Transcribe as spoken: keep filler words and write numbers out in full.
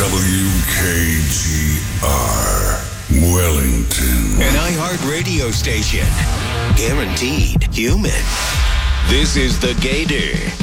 W K G R, Wellington. An iHeart radio station. Guaranteed human. This is The Gator.